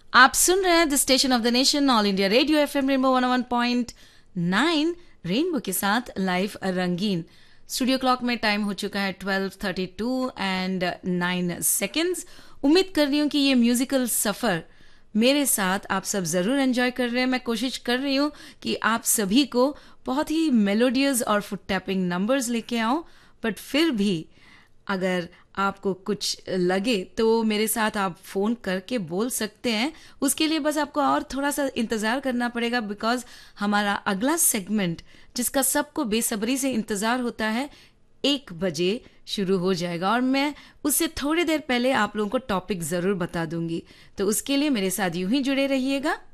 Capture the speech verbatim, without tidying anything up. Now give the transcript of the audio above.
आप सुन रहे हैं the station of the nation all India radio FM rainbow one one point nine rainbow के साथ लाइव रंगीन। स्टूडियो क्लॉक में टाइम हो चुका है twelve thirty two and nine seconds. उम्मीद कर रही हूँ कि ये म्यूजिकल सफर मेरे साथ आप सब जरूर एंजॉय कर रहे हैं। मैं कोशिश कर रही हूँ कि आप सभी को बहुत ही मेलोडियस और फुट टैपिंग नंबर्स लेके आऊं, बट फिर भी अगर आपको कुछ लगे तो मेरे साथ आप फ़ोन करके बोल सकते हैं। उसके लिए बस आपको और थोड़ा सा इंतज़ार करना पड़ेगा, बिकॉज़ हमारा अगला सेगमेंट जिसका सबको बेसब्री से इंतज़ार होता है एक बजे शुरू हो जाएगा, और मैं उससे थोड़ी देर पहले आप लोगों को टॉपिक ज़रूर बता दूंगी। तो उसके लिए मेरे साथ यूं ही जुड़े रहिएगा।